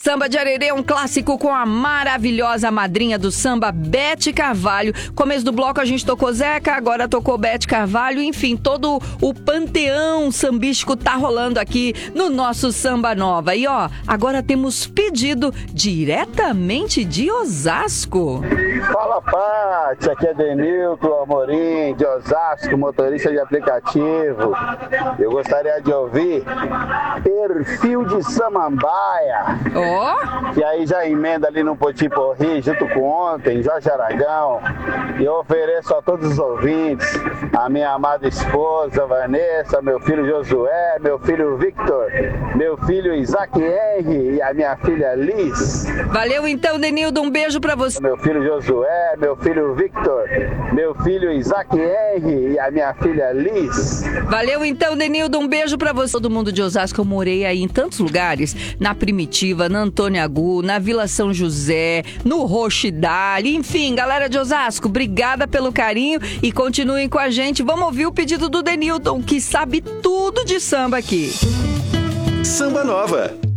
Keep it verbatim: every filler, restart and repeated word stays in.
Samba de Arerê é um clássico com a maravilhosa madrinha do samba, Bete Carvalho. Começo do bloco a gente tocou Zeca, agora tocou Bete Carvalho. Enfim, todo o panteão sambístico tá rolando aqui no nosso Samba Nova. E ó, agora temos pedido diretamente de Osasco. Fala, Paty, aqui é Denilton Amorim, de Osasco, motorista de aplicativo. Eu gostaria de ouvir Perfil de Samambaia. Ó! Oh? E aí já emenda ali no Potiporri, junto com ontem, Jorge Aragão. E eu ofereço a todos os ouvintes, a minha amada esposa Vanessa, meu filho Josué, meu filho Victor, meu filho Isaac Henry e a minha filha Liz. Valeu então, Denildo, um beijo pra você. Meu filho Josué, meu filho Victor, meu filho Isaac Henry e a minha filha Liz. Valeu então, Denildo, um beijo pra você. Todo mundo de Osasco, eu morei aí em tantos lugares, na Primitiva, na Antônio Agu, na Vila São José, no Rochidale, enfim, galera de Osasco, obrigada pelo carinho e continuem com a gente. Vamos ouvir o pedido do Denilton, que sabe tudo de samba aqui. Samba Nova.